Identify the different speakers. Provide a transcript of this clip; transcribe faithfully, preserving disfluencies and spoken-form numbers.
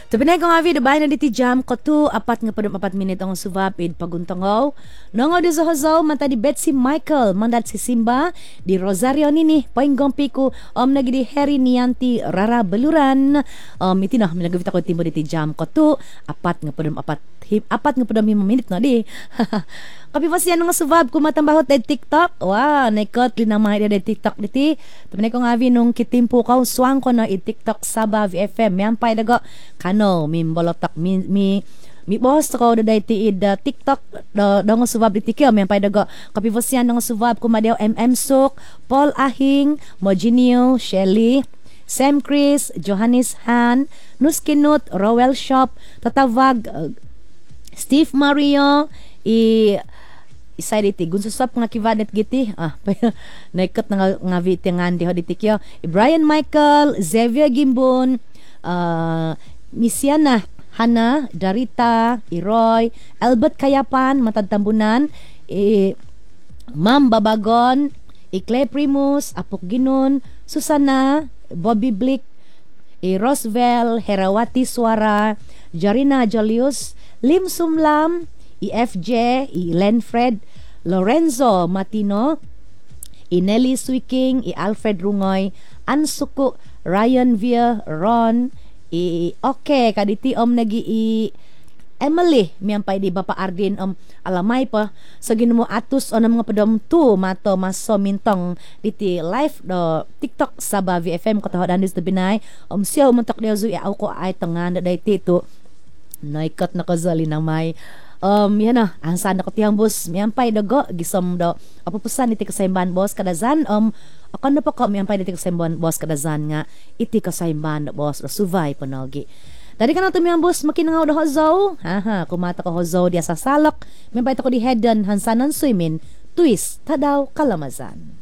Speaker 1: Tapinay ko nga video, bahay na diti jam ko to, apat nga padum apat minit ang suvapid paguntangaw. Nongo di sa hazaw, mata di Betsy Michael, mandat si Simba, di Rosario nini, painggong piku, om nagi di Harry Nianti, Rara Baluran, um, iti na, minagavita ko timo diti jam ko to, apat nga padum apat, hip, apat nga padum himo minute na di. Kapivas yan nga suvab, kumatambahot dahil TikTok, wow, naikot, linamay dahil TikTok diti, tapinay ko nga vi nung kitimpo ka, swang ko na i-TikTok Sabah V F M, yan pa dago, kano mi bolotak mi mi mi boss ko da ti id uh, TikTok da da nga subab diti kyo mi pay daga kapivosyan nga subab ko madeo M M Sok, Paul Ahing, Moginio, Shelly, Sam Chris, Johannes Han, Nuskinut, Rowell Shop, Tatawag, uh, Steve Mario, i isa diti gunsusap nga kivadet giti ah naikot nga nga vitingan di ho diti kyo Brian Michael, Xavier Gimbon, uh, Misiana, Hana, Darita, Iroy, Albert Kayapan, Matadtambunan, e, Ma'am Babagon, Ikle Primus, Apok Ginon, Susana, Bobby Blick, e, Roswell, Herawati Suara, Jarina Julius, Lim Sumlam, E F J, E Lenfred, Lorenzo Matino, E Nelly Swiking, E Alfred Rungoy, Ansuko, Ryan Via, Ron, i okay kaditi om nagi i Emily miyampay di bapa Ardin om alamay pa sa ginumo atus on mga padom tu mato maso mintong diti live do TikTok Sabah V F M ko tahodan dis binay om siya umuntak niya zo iaw ko ay tangan da tito naikat na kazali na may um yan na ang sana ko tiyang boss miyampay dago gisom do apupusan iti kasaymban boss kadazan um ako na po ko miyampay iti kasaymban boss kadazan nga iti kasaymban boss suvay panogi dali ka na tumiyang boss makinangaw do hozo haha kumata ko hozo dia sa salok miyampay ko di headan hansanan swimin twist tadaw kalamazan.